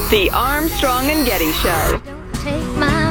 The Armstrong and Getty Show. Take my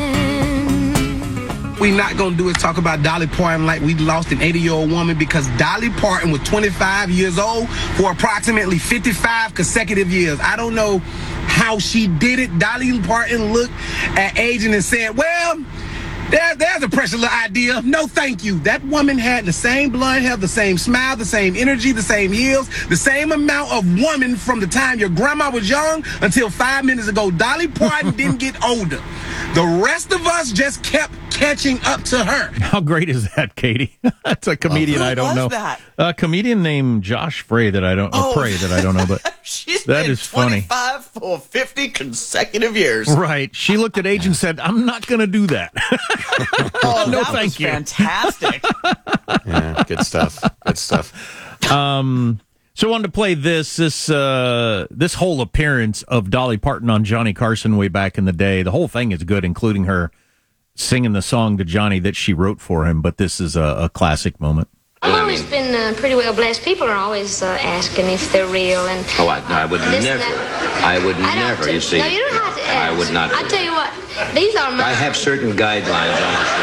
man. We not going to do is talk about Dolly Parton like we lost an 80-year-old woman, because Dolly Parton was 25 years old for approximately 55 consecutive years. I don't know how she did it. Dolly Parton looked at agent and said, well, there's a precious little idea. No, thank you. That woman had the same blonde hair, the same smile, the same energy, the same heels, the same amount of woman from the time your grandma was young until 5 minutes ago. Dolly Parton didn't get older. The rest of us just kept catching up to her. How great is that, Katie? That's a comedian I don't know. That? A comedian named Josh Frey that I don't Prey that I don't know, but She's that been is funny. 25 for 50 consecutive years. Right. She looked at age and said, I'm not going to do that. Oh, No, that thank was you. Fantastic. Yeah, good stuff. Good stuff. So I wanted to play this whole appearance of Dolly Parton on Johnny Carson way back in the day. The whole thing is good, including her singing the song to Johnny that she wrote for him, but this is a classic moment. I've always been pretty well blessed. People are always asking if they're real. And Oh, I would this and never. that. I would I don't never, t- you see. No, you don't have to ask. I would not. I tell you what, these are my... I have certain guidelines on this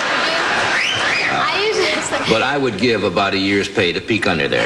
I usually say... show. But I would give about a year's pay to peek under there.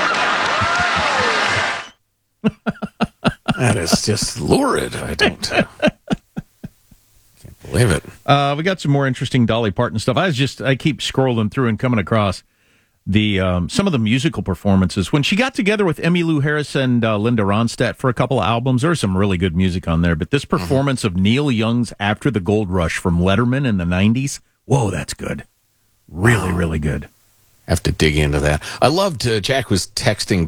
That is just lurid. I can't believe it. We got some more interesting Dolly Parton stuff. I keep scrolling through and coming across the some of the musical performances. When she got together with Emmylou Harris and Linda Ronstadt for a couple of albums, there was some really good music on there. But this performance of Neil Young's After the Gold Rush from Letterman in the 90s, whoa, that's good. Really, really good. Have to dig into that. I loved Jack was texting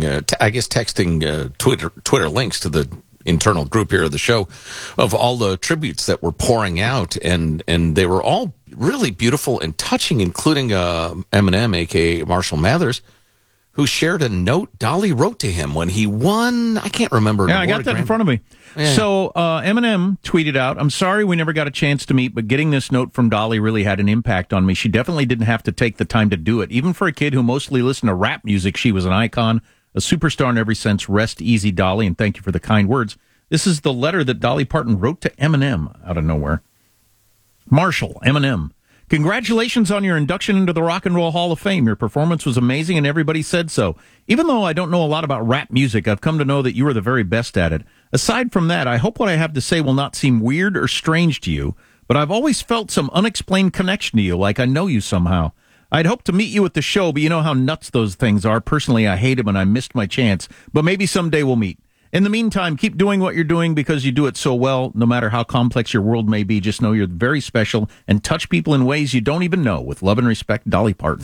Twitter links to the internal group here of the show of all the tributes that were pouring out, and they were all really beautiful and touching, including Eminem, aka Marshall Mathers, who shared a note Dolly wrote to him when he won. I can't remember. Yeah, I got that in front of me. Yeah. So Eminem tweeted out, I'm sorry we never got a chance to meet, but getting this note from Dolly really had an impact on me. She definitely didn't have to take the time to do it. Even for a kid who mostly listened to rap music, she was an icon, a superstar in every sense. Rest easy, Dolly, and thank you for the kind words. This is the letter that Dolly Parton wrote to Eminem out of nowhere. Marshall, Eminem. Congratulations on your induction into the Rock and Roll Hall of Fame. Your performance was amazing and everybody said so. Even though I don't know a lot about rap music, I've come to know that you are the very best at it. Aside from that, I hope what I have to say will not seem weird or strange to you, but I've always felt some unexplained connection to you, like I know you somehow. I'd hoped to meet you at the show, but you know how nuts those things are. Personally, I hate them and I missed my chance, but maybe someday we'll meet. In the meantime, keep doing what you're doing because you do it so well. No matter how complex your world may be, just know you're very special and touch people in ways you don't even know. With love and respect, Dolly Parton.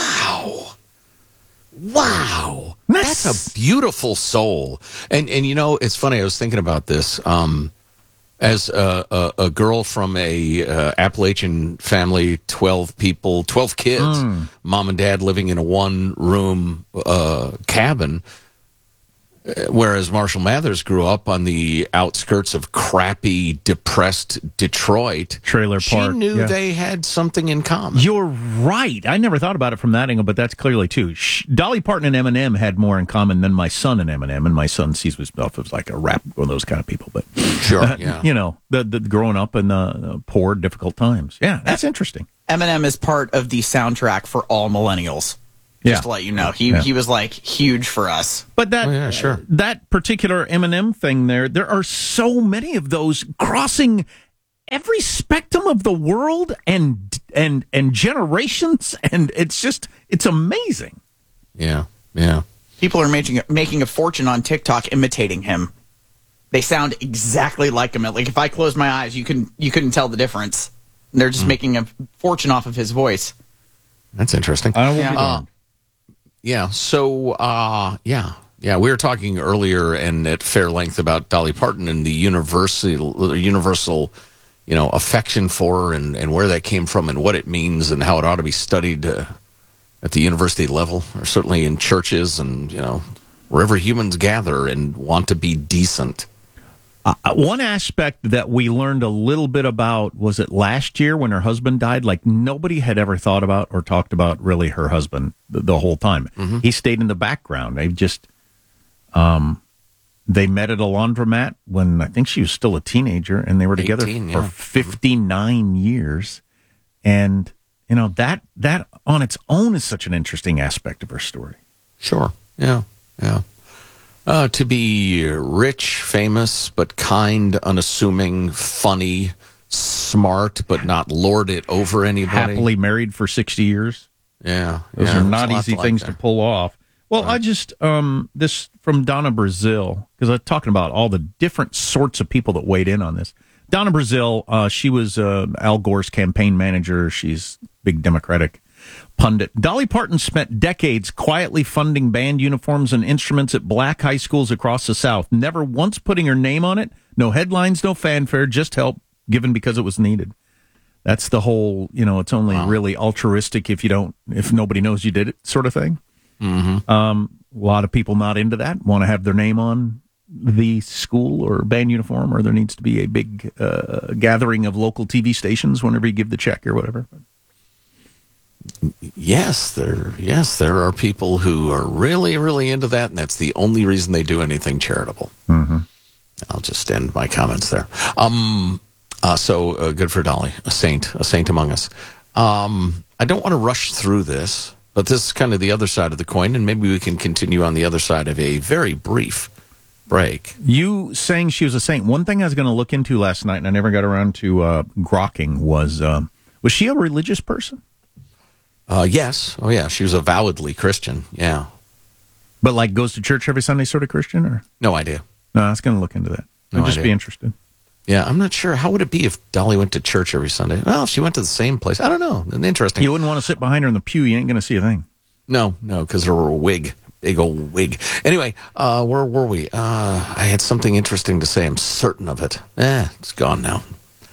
Wow. That's a beautiful soul. And you know, it's funny, I was thinking about this. As a girl from a Appalachian family, 12 people, 12 kids, mom and dad living in a one-room cabin, whereas Marshall Mathers grew up on the outskirts of crappy, depressed Detroit. Trailer park. She knew yeah. they had something in common. You're right. I never thought about it from that angle, but that's clearly too. Dolly Parton and Eminem had more in common than my son and Eminem, and my son sees himself as like a rap, one of those kind of people. But sure, yeah. You know, the growing up in poor, difficult times. Yeah, that's interesting. Eminem is part of the soundtrack for all millennials. Just to let you know, he was like huge for us. But that that particular Eminem thing there are so many of those crossing every spectrum of the world and generations, and it's amazing. Yeah. People are making a fortune on TikTok imitating him. They sound exactly like him. Like if I close my eyes, you couldn't tell the difference. They're just making a fortune off of his voice. That's interesting. Yeah. So, we were talking earlier and at fair length about Dolly Parton and the universal, affection for her and where that came from and what it means and how it ought to be studied at the university level, or certainly in churches and, wherever humans gather and want to be decent. One aspect that we learned a little bit about, was it last year when her husband died? Like nobody had ever thought about or talked about really her husband the whole time. Mm-hmm. He stayed in the background. They just, They met at a laundromat when I think she was still a teenager, and they were together 18, for yeah. 59 years. And, that on its own is such an interesting aspect of her story. Sure. Yeah. To be rich, famous, but kind, unassuming, funny, smart, but not lord it over anybody. Happily married for 60 years. Yeah. Those yeah, are there's not lots easy like things that. to pull off. Well, I just, this from Donna Brazil, because I'm talking about all the different sorts of people that weighed in on this. Donna Brazil, she was Al Gore's campaign manager. She's big Democratic pundit. Dolly Parton spent decades quietly funding band uniforms and instruments at black high schools across the South, never once putting her name on it. No headlines, no fanfare, just help given because it was needed. That's the whole, it's only really altruistic if nobody knows you did it sort of thing. Mm-hmm. A lot of people not into that, want to have their name on the school or band uniform, or there needs to be a big gathering of local TV stations whenever you give the check or whatever. Yes, there are people who are really, really into that, and that's the only reason they do anything charitable. Mm-hmm. I'll just end my comments there. So good for Dolly, a saint among us. I don't want to rush through this, but this is kind of the other side of the coin, and maybe we can continue on the other side of a very brief break. You saying she was a saint. One thing I was going to look into last night, and I never got around to grokking, was she a religious person? Yes. Oh, yeah. She was avowedly Christian. Yeah. But like goes to church every Sunday sort of Christian? Or No idea. no, I was going to look into that. I'd No just idea. be interested. Yeah, I'm not sure. How would it be if Dolly went to church every Sunday? Well, if she went to the same place. I don't know. Interesting. You wouldn't want to sit behind her in the pew. You ain't going to see a thing. No, because her wig. Big old wig. Anyway, where were we? I had something interesting to say. I'm certain of it. It's gone now.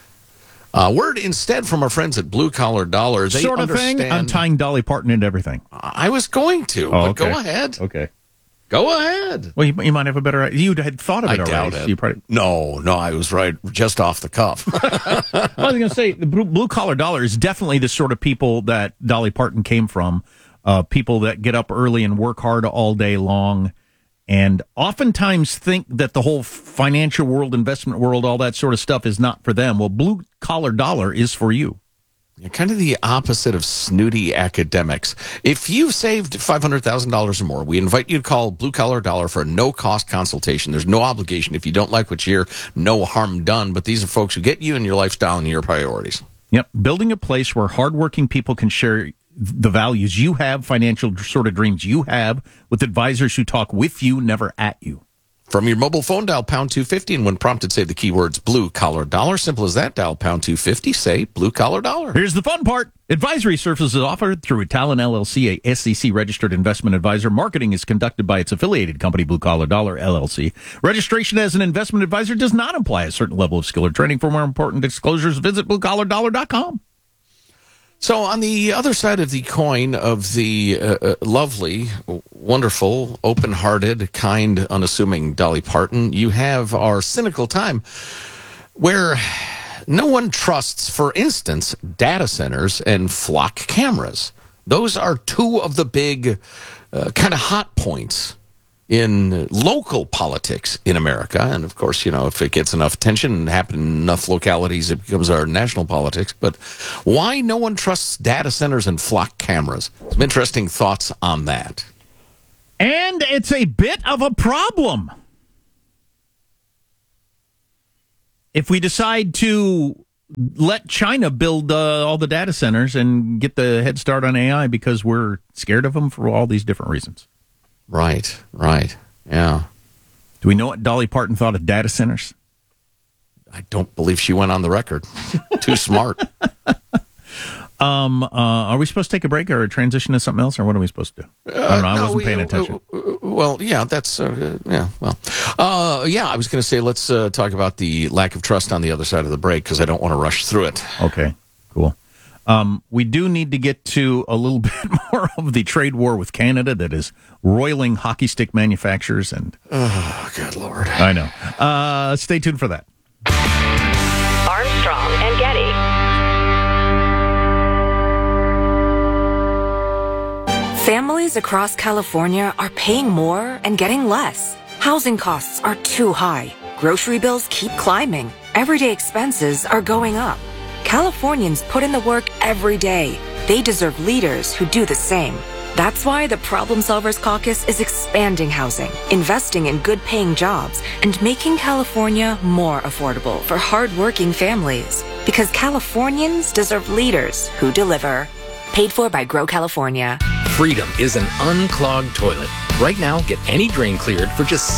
Word instead from our friends at Blue Collar Dollar. They Sort of understand. thing. I'm tying Dolly Parton into everything. I was going to, but okay. go ahead. Okay. Go ahead. Well, you might have a better idea. You had thought of it I already. doubt so it. you probably... No, I was right just off the cuff. I was going to say, the Blue Collar Dollar is definitely the sort of people that Dolly Parton came from. People that get up early and work hard all day long and oftentimes think that the whole financial world, investment world, all that sort of stuff is not for them. Well, Blue Collar Dollar is for you. You're kind of the opposite of snooty academics. If you've saved $500,000 or more, we invite you to call Blue Collar Dollar for a no-cost consultation. There's no obligation. If you don't like what you hear, no harm done. But these are folks who get you and your lifestyle and your priorities. Yep. Building a place where hardworking people can share the values you have, financial sort of dreams you have, with advisors who talk with you, never at you. From your mobile phone, dial pound 250, and when prompted, say the keywords Blue Collar Dollar. Simple as that. Dial pound 250, say Blue Collar Dollar. Here's the fun part. Advisory services offered through Talon LLC, a SEC-registered investment advisor. Marketing is conducted by its affiliated company, Blue Collar Dollar LLC. Registration as an investment advisor does not imply a certain level of skill or training. For more important disclosures, visit bluecollardollar.com. So on the other side of the coin of the lovely, wonderful, open-hearted, kind, unassuming Dolly Parton, you have our cynical time where no one trusts, for instance, data centers and flock cameras. Those are two of the big kind of hot points in local politics in America. And of course, if it gets enough attention and happens in enough localities, it becomes our national politics. But why no one trusts data centers and flock cameras? Some interesting thoughts on that. And it's a bit of a problem. If we decide to let China build all the data centers and get the head start on AI because we're scared of them for all these different reasons. Right. Yeah. Do we know what Dolly Parton thought of data centers? I don't believe she went on the record. Too smart. Are we supposed to take a break or transition to something else, or what are we supposed to do? I don't know. I wasn't paying attention. Well, yeah, that's, yeah. I was going to say, let's talk about the lack of trust on the other side of the break, because I don't want to rush through it. Okay, cool. We do need to get to a little bit more of the trade war with Canada that is roiling hockey stick manufacturers. And oh, good Lord. I know. Stay tuned for that. Armstrong and Getty. Families across California are paying more and getting less. Housing costs are too high. Grocery bills keep climbing. Everyday expenses are going up. Californians put in the work every day. They deserve leaders who do the same. That's why the Problem Solvers Caucus is expanding housing, investing in good-paying jobs, and making California more affordable for hard-working families. Because Californians deserve leaders who deliver. Paid for by Grow California. Freedom is an unclogged toilet. Right now, get any drain cleared for just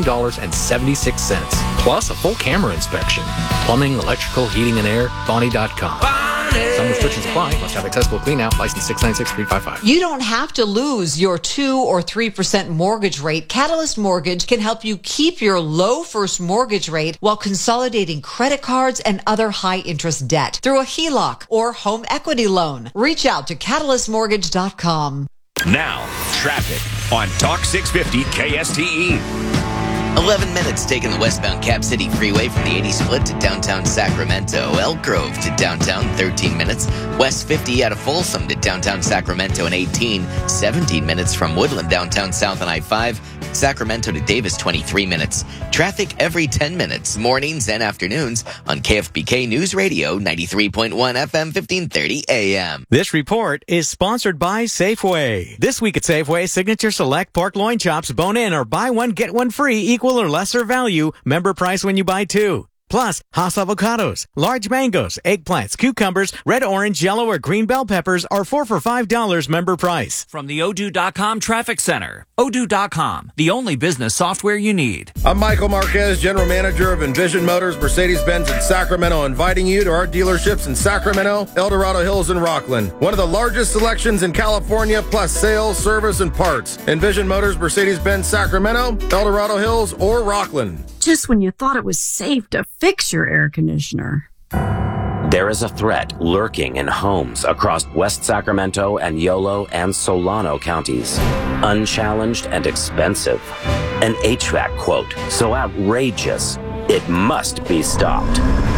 $17.76, plus a full camera inspection. Plumbing, electrical, heating, and air, Bonnie.com. Some restrictions apply. Must have accessible clean out. License 696355. You don't have to lose your 2 or 3% mortgage rate. Catalyst Mortgage can help you keep your low first mortgage rate while consolidating credit cards and other high interest debt through a HELOC or home equity loan. Reach out to catalystmortgage.com. Now, traffic on Talk 650 KSTE. 11 minutes taking the westbound Cap City Freeway from the 80 split to downtown Sacramento. Elk Grove to downtown, 13 minutes. West 50 out of Folsom to downtown Sacramento in 18. 17 minutes from Woodland downtown south on I-5. Sacramento to Davis, 23 minutes. Traffic every 10 minutes, mornings and afternoons on KFBK News Radio, 93.1 FM, 1530 AM. This report is sponsored by Safeway. This week at Safeway, Signature Select Pork Loin Chops, bone-in or buy one, get one free, equal or lesser value, member price when you buy two. Plus, Hass avocados, large mangoes, eggplants, cucumbers, red, orange, yellow, or green bell peppers are 4 for $5 member price. From the Odoo.com Traffic Center. Odoo.com, the only business software you need. I'm Michael Marquez, General Manager of Envision Motors Mercedes-Benz in Sacramento, inviting you to our dealerships in Sacramento, El Dorado Hills, and Rockland. One of the largest selections in California, plus sales, service, and parts. Envision Motors Mercedes-Benz Sacramento, El Dorado Hills, or Rockland. Just when you thought it was safe to fix your air conditioner. There is a threat lurking in homes across West Sacramento and Yolo and Solano counties. Unchallenged and expensive. An HVAC quote so outrageous, it must be stopped.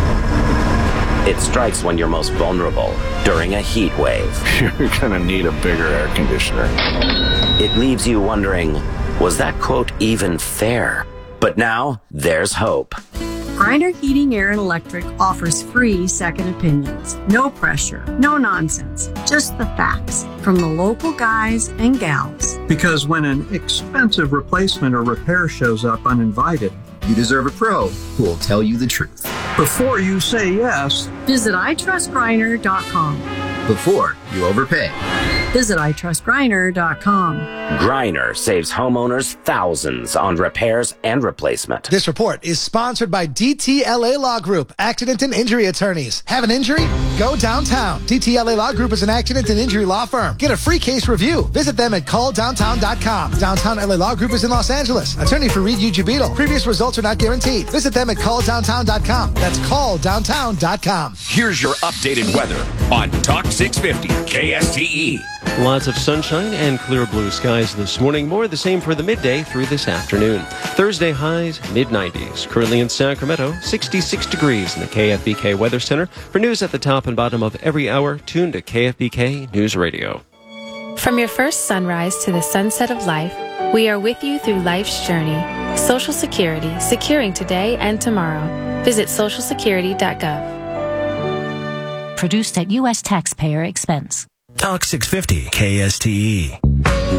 It strikes when you're most vulnerable, during a heat wave. You're gonna need a bigger air conditioner. It leaves you wondering, was that quote even fair? But now, there's hope. Griner Heating, Air, and Electric offers free second opinions. No pressure, no nonsense, just the facts from the local guys and gals. Because when an expensive replacement or repair shows up uninvited, you deserve a pro who will tell you the truth. Before you say yes, visit itrustgriner.com. Before you overpay, visit itrustgriner.com. Griner saves homeowners thousands on repairs and replacement. This report is sponsored by DTLA Law Group, Accident and Injury Attorneys. Have an injury? Go downtown. DTLA Law Group is an accident and injury law firm. Get a free case review. Visit them at calldowntown.com. Downtown LA Law Group is in Los Angeles. Attorney for Reed Ujibito. Previous results are not guaranteed. Visit them at calldowntown.com. That's calldowntown.com. Here's your updated weather on Talk 650 KSTE. Lots of sunshine and clear blue skies this morning. More of the same for the midday through this afternoon. Thursday highs, mid-90s. Currently in Sacramento, 66 degrees in the KFBK Weather Center. For news at the top and bottom of every hour, tune to KFBK News Radio. From your first sunrise to the sunset of life, we are with you through life's journey. Social Security, securing today and tomorrow. Visit socialsecurity.gov. Produced at U.S. taxpayer expense. Talk 650 KSTE.